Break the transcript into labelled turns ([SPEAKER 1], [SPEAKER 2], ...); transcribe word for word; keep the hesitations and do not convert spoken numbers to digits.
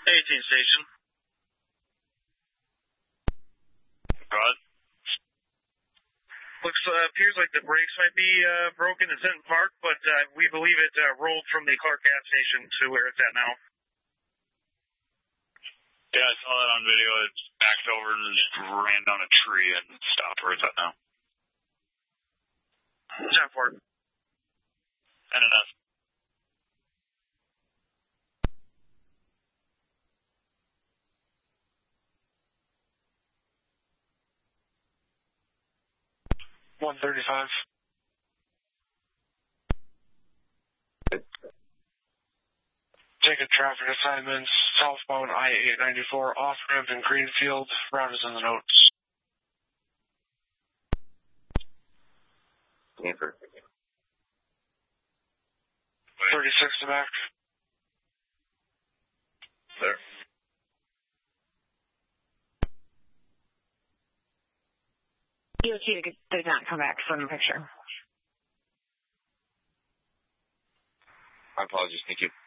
[SPEAKER 1] eighteen station.
[SPEAKER 2] Rod?
[SPEAKER 1] Looks, uh, appears like the brakes might be uh, broken. It's in park, but uh, we believe it uh, rolled from the Clark gas station to where it's at now.
[SPEAKER 2] Yeah, I saw that on video. It backed over and just ran down a tree and stopped where it's at now.
[SPEAKER 1] ten four.
[SPEAKER 2] N N F.
[SPEAKER 3] one thirty-five. Taking traffic assignments, southbound I eight ninety-four, off-ramp in Greenfield. Route is in the notes.
[SPEAKER 4] Stanford.
[SPEAKER 3] thirty-six to back.
[SPEAKER 4] There.
[SPEAKER 5] D O T did not come back from the picture.
[SPEAKER 4] My apologies. Thank you.